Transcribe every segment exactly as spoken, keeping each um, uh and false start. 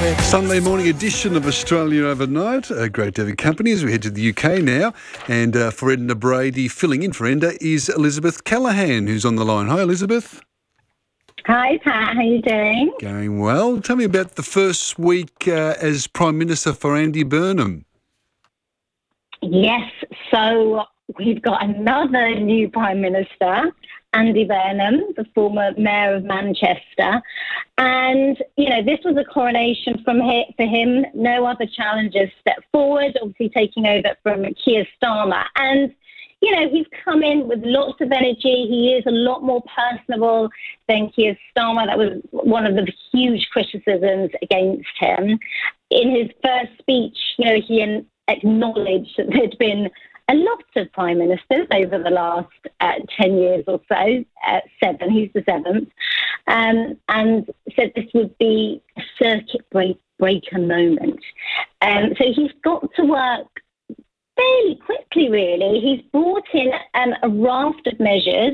Sunday morning edition of Australia Overnight. Uh, great to have your company as we head to the U K now. And uh, for Edna Brady, filling in for Enda is Elizabeth Callaghan, who's on the line. Hi, Elizabeth. Hi, Pat. How you doing? Going well. Tell me about the first week uh, as Prime Minister for Andy Burnham. Yes. So we've got another new Prime Minister, Andy Burnham, the former Mayor of Manchester. And, you know, this was a coronation from hi- for him. No other challengers stepped forward, obviously taking over from Keir Starmer. And, you know, he's come in with lots of energy. He is a lot more personable than Keir Starmer. That was one of the huge criticisms against him. In his first speech, you know, he acknowledged that there'd been a lot of prime ministers over the last uh, ten years or so, uh, seven, he's the seventh, um, and said this would be a circuit break, breaker moment. Um, so he's got to work fairly quickly, really. He's brought in um, a raft of measures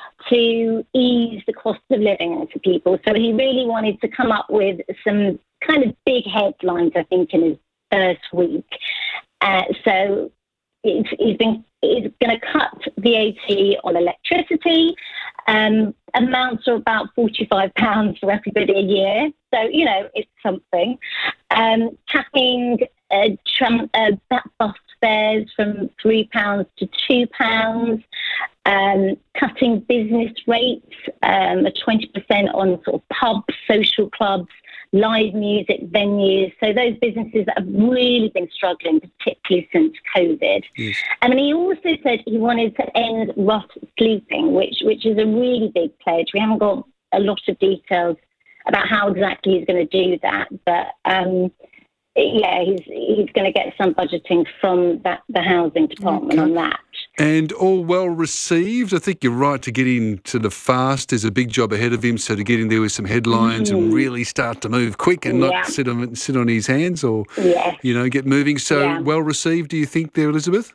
to ease the cost of living for people. So he really wanted to come up with some kind of big headlines, I think, in his first week. Uh, so He's, he's, been, he's going to cut V A T on electricity, um, amounts are about forty-five pounds for everybody a year. So, you know, it's something. Um, capping uh, tram, uh, bus fares from three pounds to two pounds, um, cutting business rates, um, twenty percent on sort of pubs, social clubs, live music venues. So those businesses that have really been struggling, particularly since COVID. Yes. And then he also said he wanted to end rough sleeping, which which is a really big pledge. We haven't got a lot of details about how exactly he's going to do that, but um, yeah, he's he's going to get some budgeting from that the housing department Okay. on that. And all well received. I think you're right to get into the fast. There's a big job ahead of him, so to get in there with some headlines Mm. and really start to move quick and Yeah. not sit on sit on his hands or, Yes. you know, get moving. So Yeah. well received, do you think there, Elizabeth?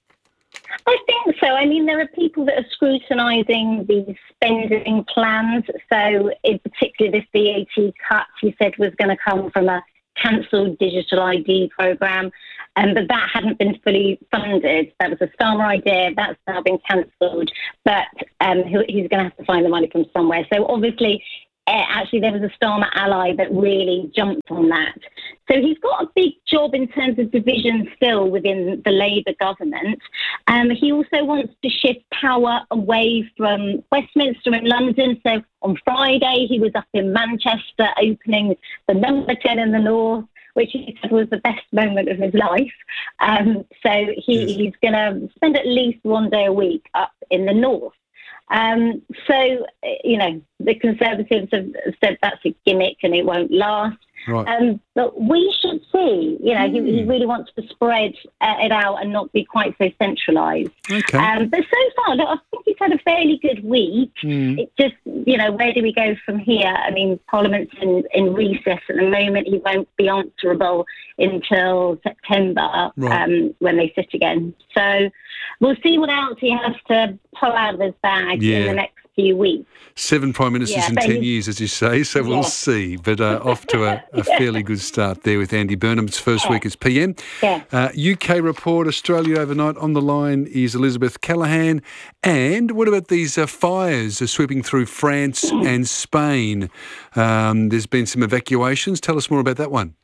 I think so. I mean, there are people that are scrutinising these spending plans. So, in particular, this V A T cut, he said, was going to come from a cancelled digital I D programme, um, but that hadn't been fully funded. That was a Starmer idea. That's now been cancelled, but um, he, he's going to have to find the money from somewhere. So, obviously, uh, actually, there was a Starmer ally that really jumped on that. So he's got a big job in terms of division still within the Labour government. Um, he also wants to shift power away from Westminster and London. So on Friday, he was up in Manchester opening the number ten in the North, which he said was the best moment of his life. Um, so he, Yes. he's going to spend at least one day a week up in the North. Um, so, you know, the Conservatives have said that's a gimmick and it won't last. Right. Um, but we should see, you know, Mm. he, he really wants to spread uh, it out and not be quite so centralised. Okay. Um, but so far, look, I think he's had a fairly good week. Mm. It just, you know, where do we go from here? I mean, Parliament's in, in recess at the moment. He won't be answerable until September Right. um, when they sit again. So we'll see what else he has to pull out of his bag Yeah. in the next few weeks. Seven prime ministers Yeah, in but ten he's- years, as you say, so we'll Yeah. see. But uh, off to a, a fairly good start there with Andy Burnham's first Yeah. week as P M. Yeah. Uh, U K report, Australia Overnight. On the line is Elizabeth Callaghan. And what about these uh, fires are sweeping through France and Spain? Um, there's been some evacuations. Tell us more about that one.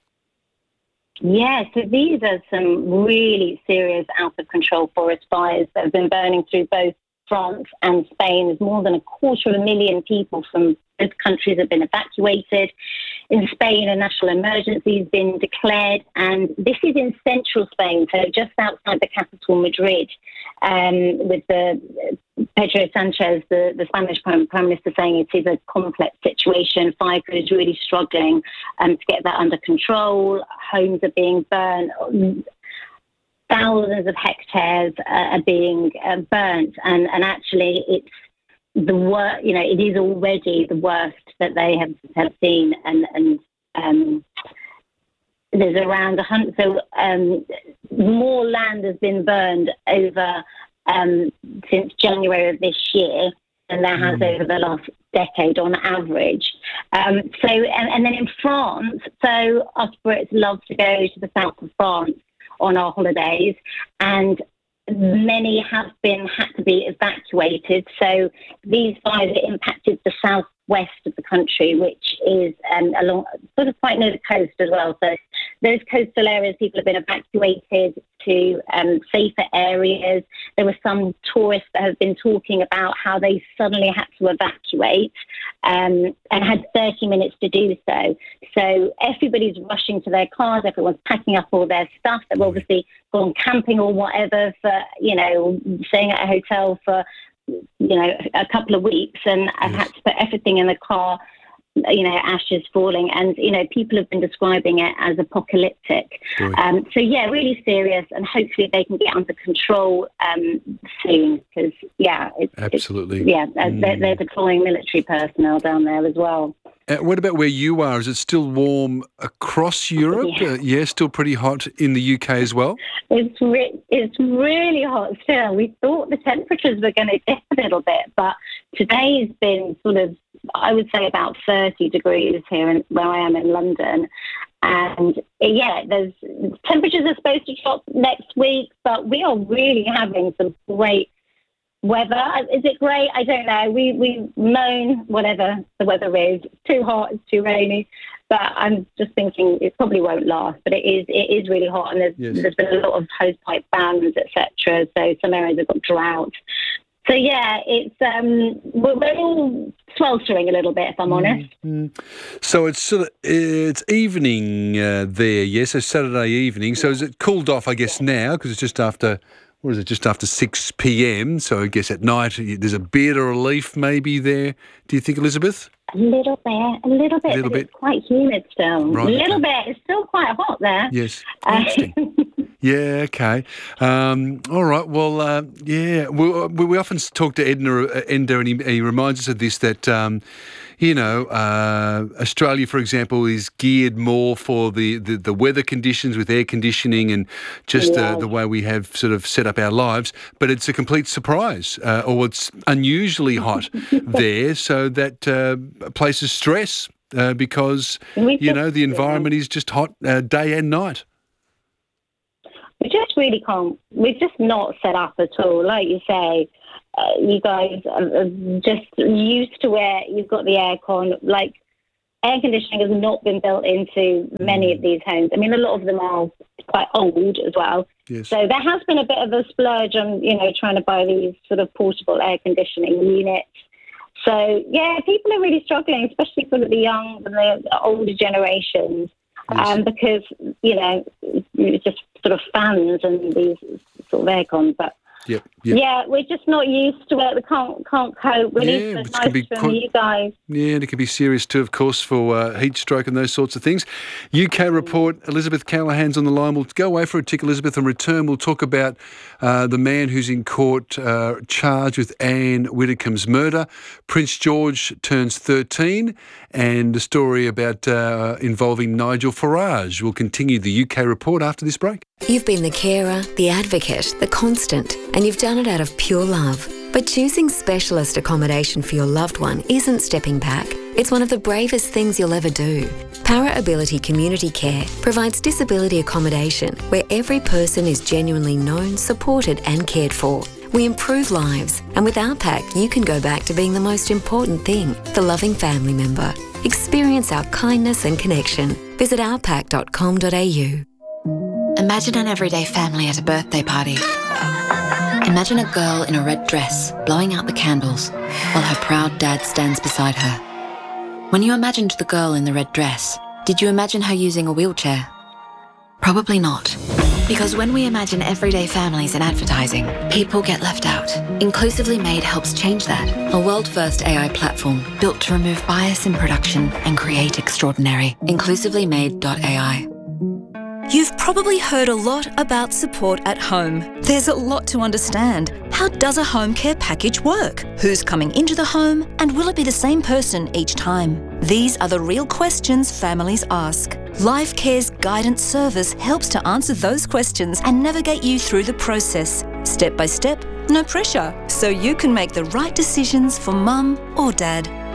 Yeah, so these are some really serious out-of-control forest fires that have been burning through both France and Spain. There's more than a quarter of a million people from both countries have been evacuated. In Spain, a national emergency has been declared, and this is in central Spain, so just outside the capital, Madrid, um, with the Pedro Sanchez, the, the Spanish Prime, Prime Minister, saying it is a complex situation. Fire crew is really struggling um, to get that under control. Homes are being burned. Thousands of hectares uh, are being uh, burnt, and, and actually it's the worst, you know, it is already the worst that they have, have seen, and, and um, there's around a hundred, so um, more land has been burned over um, since January of this year than there has Mm. over the last decade on average. Um, so, and, and then in France, so us Brits love to go to the south of France on our holidays, and many have been had to be evacuated. So these fires impacted the southwest of the country, which is um, along sort of quite near the coast as well. So those coastal areas, people have been evacuated to um, safer areas. There were some tourists that have been talking about how they suddenly had to evacuate um, and had thirty minutes to do so. So everybody's rushing to their cars. Everyone's packing up all their stuff. They've obviously gone camping or whatever for, you know, staying at a hotel for, you know, a couple of weeks, and I've yes. had to put everything in the car, you know, ashes falling. And, you know, people have been describing it as apocalyptic. Um, so, yeah, really serious, and hopefully they can get under control um, soon because, yeah. It's, Absolutely. It's, yeah, mm. they're, they're deploying military personnel down there as well. Uh, what about where you are? Is it still warm across Europe? Yeah, uh, yeah still pretty hot in the U K as well? It's re- it's really hot still. We thought the temperatures were going to dip a little bit, but today's been sort of, I would say, about thirty degrees here in, where I am in London. And, yeah, there's temperatures are supposed to drop next week, but we are really having some great weather. Is it great? I don't know. We we moan whatever the weather is. It's too hot, it's too rainy. But I'm just thinking it probably won't last. But it is it is really hot, and there's yes. there's been a lot of hosepipe bans, et cetera. So some areas have got drought. So yeah, it's um we're, we're all sweltering a little bit, if I'm honest. Mm-hmm. So it's sort of, it's evening uh, there, yes. So Saturday evening. So is it cooled off? I guess now because it's just after. What is it, just after six p.m, so I guess at night there's a bit of relief maybe there. Do you think, Elizabeth? A little bit, a little bit, a little but bit. It's quite humid still. Right, a little okay. bit, it's still quite hot there. Yes, interesting. Yeah, okay. Um, all right, well, uh, yeah, we, we often talk to Edna, Enda, and he, he reminds us of this, that, um, you know, uh, Australia, for example, is geared more for the, the, the weather conditions with air conditioning and just yeah. uh, the way we have sort of set up our lives, but it's a complete surprise, uh, or it's unusually hot there, so that uh, places stress uh, because, you know, the environment is just hot uh, day and night. We just really can't, we're just not set up at all. Like you say, uh, you guys are just used to where you've got the aircon. Like, air conditioning has not been built into many of these homes. I mean, a lot of them are quite old as well. Yes. So there has been a bit of a splurge on, you know, trying to buy these sort of portable air conditioning units. So, yeah, people are really struggling, especially for the young and the older generations. Yes. Um, because, you know, it's just sort of fans and these sort of aircons. But, yep, yep. yeah, we're just not used to it. We can't, can't cope. We yeah, need some nice from quite, you guys. Yeah, and it can be serious too, of course, for uh, heat stroke and those sorts of things. U K report, Elizabeth Callaghan's on the line. We'll go away for a tick, Elizabeth, and return. We'll talk about uh, the man who's in court uh, charged with Anne Widdecombe's murder. Prince George turns thirteen, and a story about uh, involving Nigel Farage. We'll continue the U K report after this break. You've been the carer, the advocate, the constant, and you've done it out of pure love. But choosing specialist accommodation for your loved one isn't stepping back. It's one of the bravest things you'll ever do. Para Ability Community Care provides disability accommodation where every person is genuinely known, supported and cared for. We improve lives, and with our pack, you can go back to being the most important thing, the loving family member. Experience our kindness and connection. Visit our pack dot com dot a u. Imagine an everyday family at a birthday party. Imagine a girl in a red dress blowing out the candles while her proud dad stands beside her. When you imagined the girl in the red dress, did you imagine her using a wheelchair? Probably not. Because when we imagine everyday families in advertising, people get left out. Inclusively Made helps change that. A world-first A I platform built to remove bias in production and create extraordinary. inclusively made dot a i. You've probably heard a lot about support at home. There's a lot to understand. How does a home care package work? Who's coming into the home? And will it be the same person each time? These are the real questions families ask. Life Care's guidance service helps to answer those questions and navigate you through the process. Step by step, no pressure. So you can make the right decisions for mum or dad.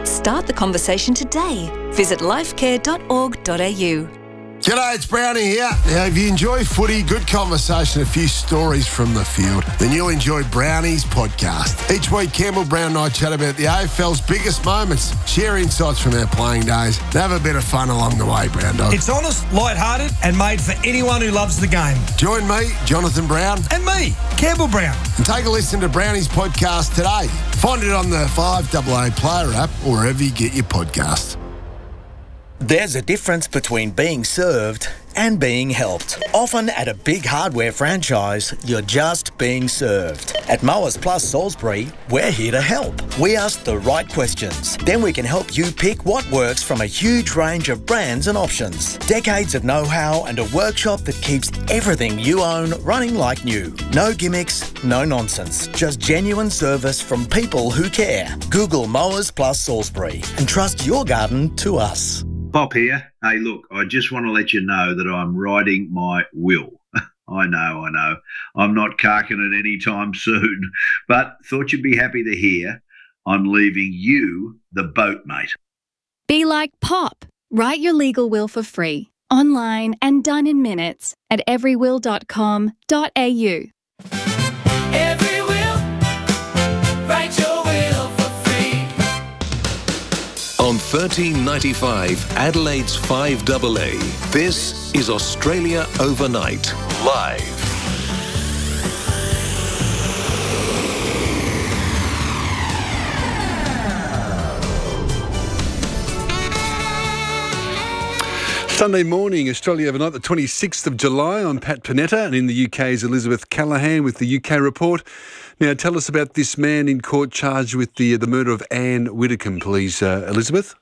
Start the conversation today. Visit lifecare dot org dot a u. G'day, it's Brownie here. Now, if you enjoy footy, good conversation, a few stories from the field, then you'll enjoy Brownie's podcast. Each week, Campbell Brown and I chat about the A F L's biggest moments, share insights from our playing days, and have a bit of fun along the way, Brown Dog. It's honest, light-hearted, and made for anyone who loves the game. Join me, Jonathan Brown. And me, Campbell Brown. And take a listen to Brownie's podcast today. Find it on the five A A Player app or wherever you get your podcasts. There's a difference between being served and being helped. Often at a big hardware franchise, you're just being served. At Mowers Plus Salisbury, we're here to help. We ask the right questions. Then we can help you pick what works from a huge range of brands and options. Decades of know-how and a workshop that keeps everything you own running like new. No gimmicks, no nonsense. Just genuine service from people who care. Google Mowers Plus Salisbury and trust your garden to us. Pop here. Hey, look, I just want to let you know that I'm writing my will. I know, I know. I'm not carking it anytime soon, but thought you'd be happy to hear I'm leaving you the boat, mate. Be like Pop. Write your legal will for free, online and done in minutes at every will dot com dot a u. Every will, write your will for free. On thirteen ninety-five, Adelaide's five A A, this is Australia Overnight, live. Sunday morning, Australia Overnight, the twenty-sixth of July. I'm Pat Panetta, and in the U K is Elizabeth Callaghan with the U K Report. Now, tell us about this man in court charged with the the murder of Anne Widdecombe, please, uh, Elizabeth.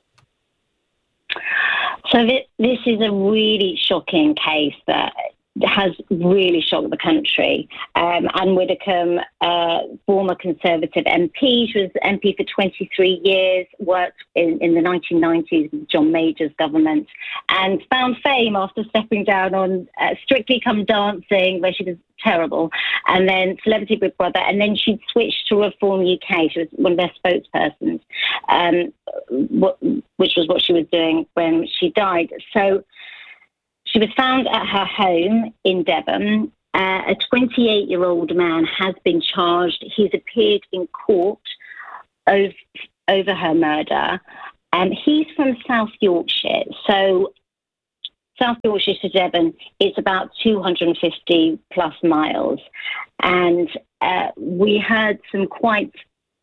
So this, this is a really shocking case that has really shocked the country. Um, Anne Widdecombe, uh, former Conservative M P, she was M P for twenty-three years, worked in, in the nineteen nineties with John Major's government, and found fame after stepping down on uh, Strictly Come Dancing, where she was terrible, and then Celebrity Big Brother, and then she switched to Reform U K. She was one of their spokespersons, um, what, which was what she was doing when she died. So she was found at her home in Devon. Uh, a twenty-eight-year-old man has been charged. He's appeared in court over, over her murder. Um, he's from South Yorkshire. So South Yorkshire to Devon, it's about two hundred fifty plus miles. And uh, we heard some quite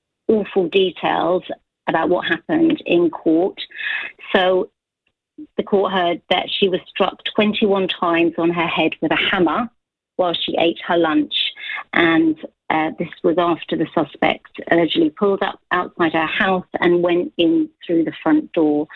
awful details about what happened in court. So the court heard that she was struck twenty-one times on her head with a hammer while she ate her lunch. And uh, this was after the suspect allegedly pulled up outside her house and went in through the front door.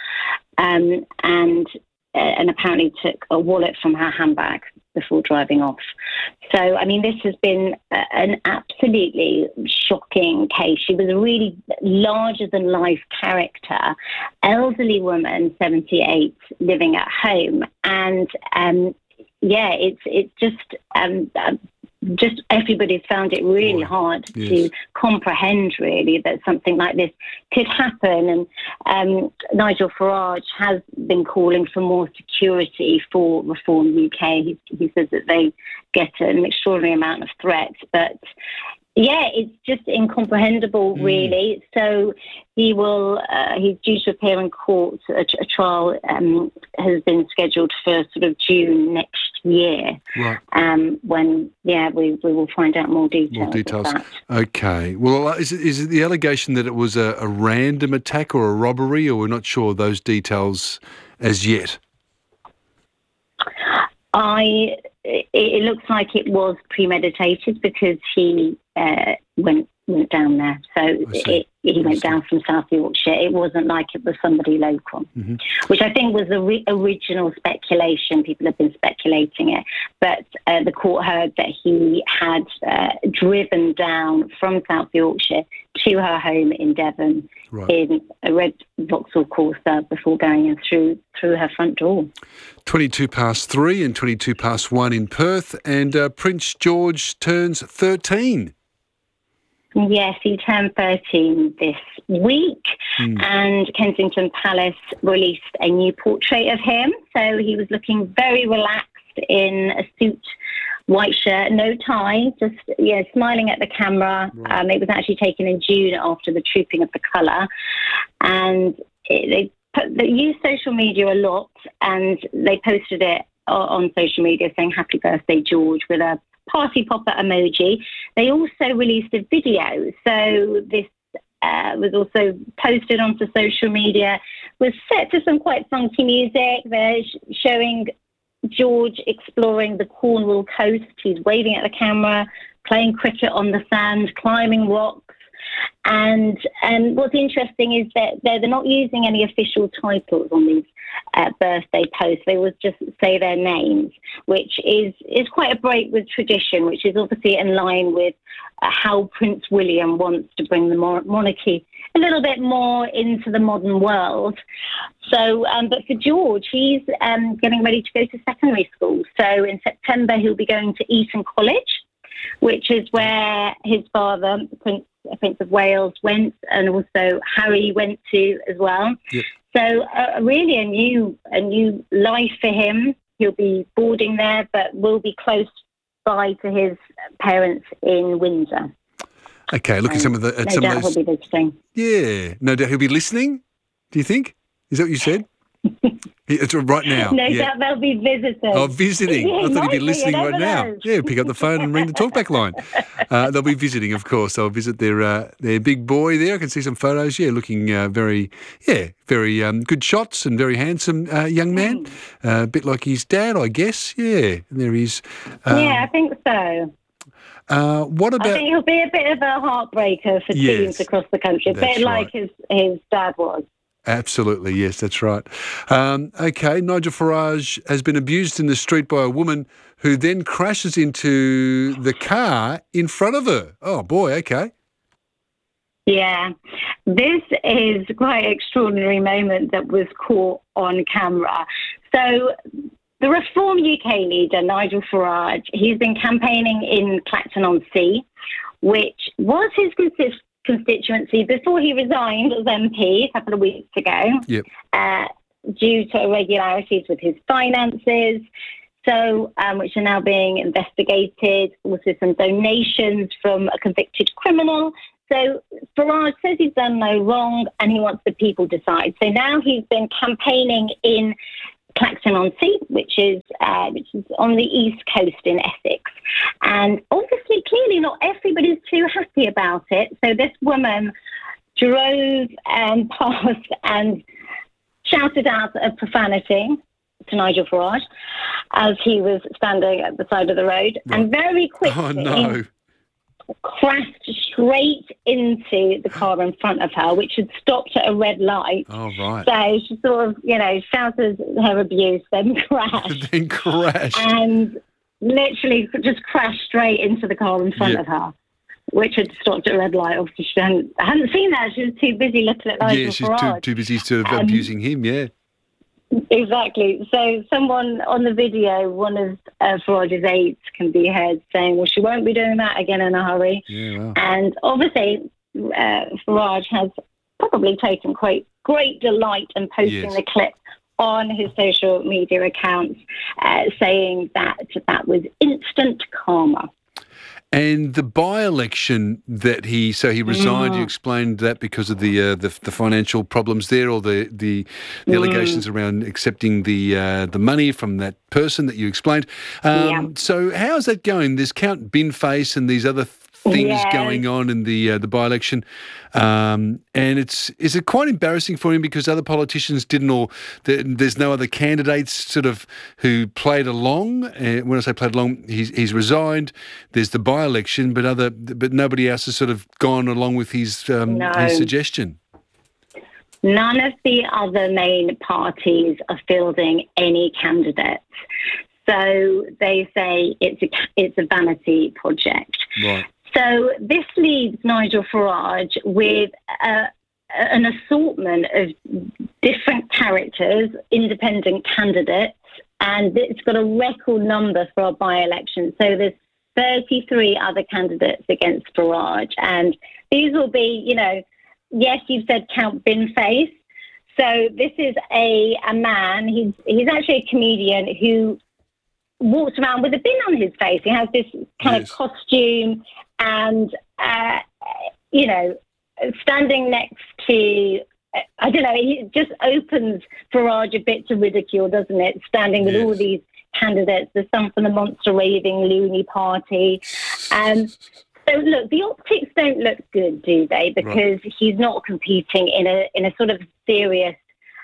Um, and uh, and apparently took a wallet from her handbag before driving off. So, I mean, this has been uh, an absolutely shocking case. She was a really larger-than-life character, elderly woman, seventy-eight, living at home. And, um, yeah, it's it's just... Um, uh, just everybody's found it really hard yes. to comprehend, really, that something like this could happen. And um, Nigel Farage has been calling for more security for Reform U K. He, he says that they get an extraordinary amount of threats, but yeah, it's just incomprehensible, really. Mm. So he will, uh, he's due to appear in court. A, a trial um, has been scheduled for sort of June next year. Right. Um, when, yeah, we, we will find out more details. More details. Of that. Okay. Well, is it, is it the allegation that it was a, a random attack or a robbery, or we're not sure those details as yet? I. It, it looks like it was premeditated because he uh, went went down there. So it, he went down from South Yorkshire. It wasn't like it was somebody local, mm-hmm. which I think was the re- original speculation. People have been speculating it. But uh, the court heard that he had uh, driven down from South Yorkshire to her home in Devon right. in a red Vauxhall Corsa before going in through, through her front door. twenty-two past three and twenty-two past one in Perth, and uh, Prince George turns thirteen. Yes, he turned thirteen this week, Mm. and Kensington Palace released a new portrait of him. So he was looking very relaxed in a suit, white shirt, no tie, just yeah, smiling at the camera. Right. Um, it was actually taken in June after the Trooping of the Colour, and it, they put, they used social media a lot, and they posted it o- on social media saying "Happy Birthday, George" with a party popper emoji. They also released a video, so this uh, was also posted onto social media. Was set to some quite funky music. They're sh- showing George exploring the Cornwall coast. He's waving at the camera, playing cricket on the sand, climbing rocks. And and what's interesting is that they're, they're not using any official titles on these uh, birthday posts. They would just say their names, which is, is quite a break with tradition, which is obviously in line with uh, how Prince William wants to bring the mon- monarchy a little bit more into the modern world. So, um, but for George, he's um, getting ready to go to secondary school. So in September, he'll be going to Eton College, which is where his father, Prince, Prince of Wales, went, and also Harry went to as well. Yep. So uh, really a new a new life for him. He'll be boarding there, but will be close by to his parents in Windsor. Okay, look at some of the at No some doubt of those. he'll be visiting. Yeah, no doubt he'll be listening. Do you think? Is that what you said? He- It's right now. No yeah. doubt they'll be visiting. Oh, visiting. Yeah, I thought he'd might be be, listening you right never now. know. Yeah, pick up the phone and ring the talkback line. Uh, they'll be visiting, of course. They'll visit their uh, their big boy there. I can see some photos. Yeah, looking uh, very, yeah, very um, good shots and very handsome uh, young man. Uh, a bit like his dad, I guess. Yeah, and there he is. Um, Yeah, I think so. Uh, what I about? think he'll be a bit of a heartbreaker for Yes, teams across the country, a that's bit like his, his dad was. Absolutely, yes, that's right. Um, okay, Nigel Farage has been abused in the street by a woman who then crashes into the car in front of her. Oh, boy, okay. Yeah, this is quite an extraordinary moment that was caught on camera. So the Reform U K leader, Nigel Farage, he's been campaigning in Clacton-on-Sea, which was his consist- constituency before he resigned as M P a couple of weeks ago, Yep. uh, due to irregularities with his finances. So, um, which are now being investigated. Also, some donations from a convicted criminal. So Farage says he's done no wrong and he wants the people to decide. So now he's been campaigning in Clacton-on-Sea, which is uh, which is on the east coast in Essex. And obviously, clearly not everybody's too happy about it. So this woman drove um, past and shouted out a profanity to Nigel Farage as he was standing at the side of the road. Right. And very quickly... Oh, no. crashed straight into the car in front of her, which had stopped at a red light. Oh, right. So she sort of, you know, shouted her abuse, then crashed, then crashed. and literally just crashed straight into the car in front Yeah. of her, which had stopped at a red light. Obviously, she hadn't, hadn't seen that. She was too busy looking at Nigel Yeah, she's too, Farage. too busy sort of Um, abusing him, yeah. Exactly. So someone on the video, one of uh, Farage's aides, can be heard saying, well, she won't be doing that again in a hurry. Yeah, wow. And obviously, uh, Farage has probably taken quite great delight in posting Yes. the clip on his social media accounts, uh, saying that that was instant karma. And the by-election that he, so he resigned. You Mm. explained that because of the uh, the, the financial problems there, or the the, the Mm. allegations around accepting the uh, the money from that person that you explained. Um, Yeah. So how's that going? There's Count Binface and these other things Yes. going on in the uh, the by-election, um, and it's is it quite embarrassing for him because other politicians didn't, or there, there's no other candidates sort of who played along. Uh, when I say played along, he's he's resigned. There's the by-election, but other but nobody else has sort of gone along with his um, No. his suggestion. None of the other main parties are fielding any candidates. So they say it's a, it's a vanity project. Right. So this leaves Nigel Farage with uh, an assortment of different characters, independent candidates, and it's got a record number for our by-election. So there's thirty-three other candidates against Farage. And these will be, you know, yes, you've said Count Binface. So this is a, a man, he's, he's actually a comedian who walks around with a bin on his face. He has this kind yes. of costume and, uh, you know, standing next to, I don't know, it just opens Farage a bit to ridicule, doesn't it? Standing with yes. all these candidates, there's some from the Monster Raving Loony Party. Um, so, look, the optics don't look good, do they? Because right. he's not competing in a in a sort of serious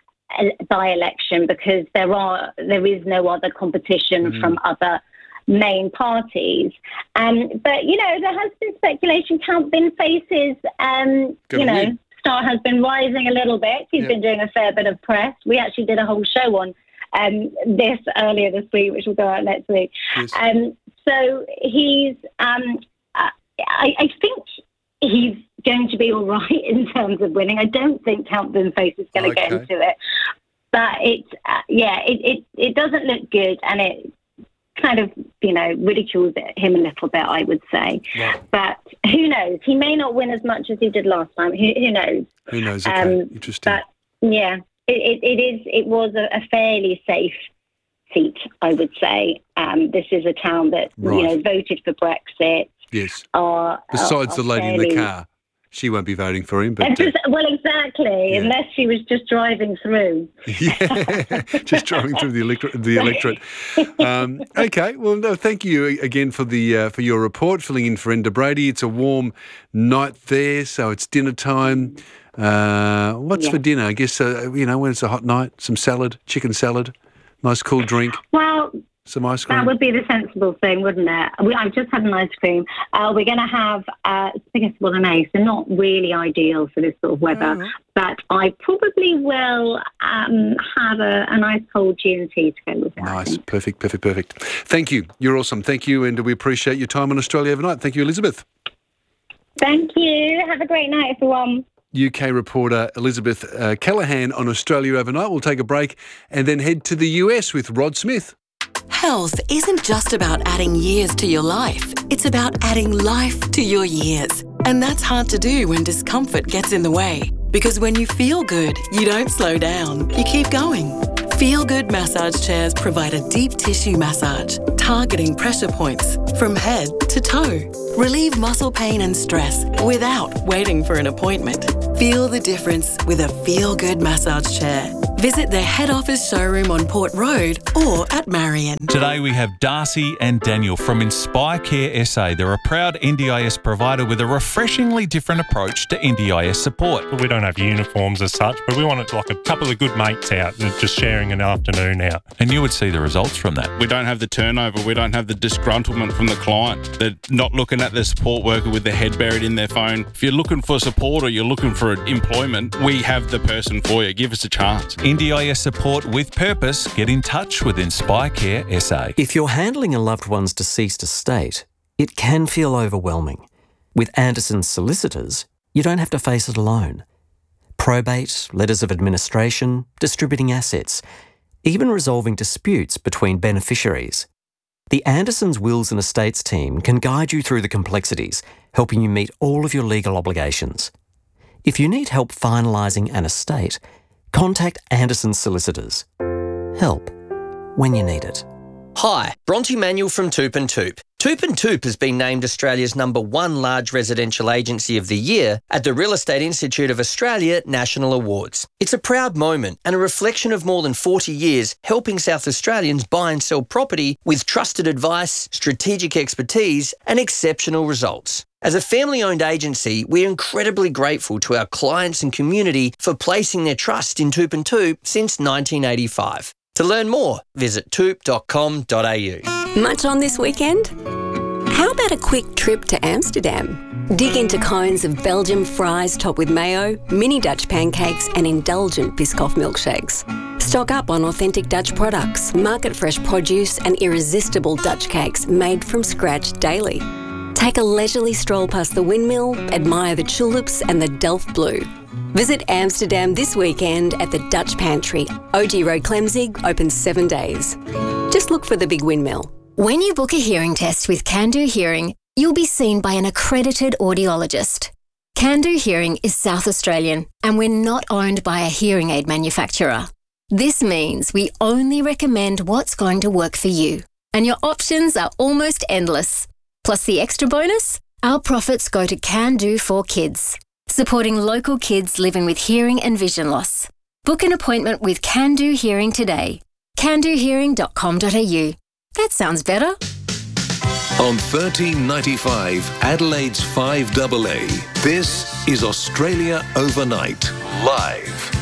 by-election because there are there is no other competition mm. from other main parties. Um, but, you know, there has been speculation. Count Binface's, um, you know, win. star has been rising a little bit. He's yeah. been doing a fair bit of press. We actually did a whole show on um, this earlier this week, which will go out next week. Yes. Um, so he's, um, I, I think he's going to be all right in terms of winning. I don't think Count Binface is going to okay. get into it. But it's, uh, yeah, it, it, it doesn't look good, and it kind of, you know, ridicules him a little bit, I would say. Yeah. But who knows? He may not win as much as he did last time. Who, who knows? Who knows? Okay. Um, Interesting. But, yeah, it, it, it is. It was a, a fairly safe seat, I would say. Um, this is a town that, right. you know, voted for Brexit. Yes. Are, Besides are, the lady fairly... in the car. She won't be voting for him. But, uh, well, exactly, yeah. unless she was just driving through. yeah, just driving through the electorate. The electorate. Um, okay, well, no, thank you again for the uh, for your report, filling in for Enda Brady. It's a warm night there, so it's dinner time. Uh, what's yeah. for dinner? I guess, uh, you know, when it's a hot night, some salad, chicken salad, nice cool drink. Well... Some ice cream. That would be the sensible thing, wouldn't it? We, I've just had an ice cream. Uh, we're going to have uh, spaghetti bolognese, so not really ideal for this sort of weather. Mm-hmm. But I probably will um, have a, a nice cold G and T to go with it. Nice, perfect, perfect, perfect. Thank you. You're awesome. Thank you, and we appreciate your time on Australia Overnight. Thank you, Elizabeth. Thank you. Have a great night, everyone. U K reporter Elizabeth uh, Callaghan on Australia Overnight. We'll take a break and then head to the U S with Rod Smith. Health isn't just about adding years to your life. It's about adding life to your years. And that's hard to do when discomfort gets in the way. Because when you feel good, you don't slow down. You keep going. Feel Good massage chairs provide a deep tissue massage, targeting pressure points from head to toe. Relieve muscle pain and stress without waiting for an appointment. Feel the difference with a Feel Good massage chair. Visit their head office showroom on Port Road or at Marion. Today we have Darcy and Daniel from Inspire Care S A. They're a proud N D I S provider with a refreshingly different approach to N D I S support. We don't have uniforms as such, but we want it like a couple of good mates out just sharing an afternoon out. And you would see the results from that. We don't have the turnover. We don't have the disgruntlement from the client. They're not looking at the support worker with their head buried in their phone. If you're looking for support or you're looking for employment, we have the person for you. Give us a chance. N D I S support with purpose. Get in touch with Inspire Care S A. If you're handling a loved one's deceased estate, it can feel overwhelming. With Anderson's solicitors, you don't have to face it alone. Probate, letters of administration, distributing assets, even resolving disputes between beneficiaries. The Anderson's Wills and Estates team can guide you through the complexities, helping you meet all of your legal obligations. If you need help finalising an estate, contact Anderson's Solicitors. Help when you need it. Hi, Bronte Manuel from Toop and Toop. Toop and Toop has been named Australia's number one large residential agency of the year at the Real Estate Institute of Australia National Awards. It's a proud moment and a reflection of more than forty years helping South Australians buy and sell property with trusted advice, strategic expertise and exceptional results. As a family-owned agency, we're incredibly grateful to our clients and community for placing their trust in Toop and Toop since nineteen eighty-five. To learn more, visit toop dot com dot a u. Much on this weekend? How about a quick trip to Amsterdam? Dig into cones of Belgian fries topped with mayo, mini Dutch pancakes and indulgent Biscoff milkshakes. Stock up on authentic Dutch products, market-fresh produce and irresistible Dutch cakes made from scratch daily. Take a leisurely stroll past the windmill, admire the tulips and the Delft Blue. Visit Amsterdam this weekend at the Dutch Pantry. O G Road Clemzig, open seven days. Just look for the big windmill. When you book a hearing test with Can Do Hearing, you'll be seen by an accredited audiologist. Can Do Hearing is South Australian, and we're not owned by a hearing aid manufacturer. This means we only recommend what's going to work for you, and your options are almost endless. Plus the extra bonus? Our profits go to Can Do for Kids, supporting local kids living with hearing and vision loss. Book an appointment with Can Do Hearing today. can do hearing dot com dot a u. That sounds better. On thirteen ninety-five, Adelaide's five A A, this is Australia Overnight, live.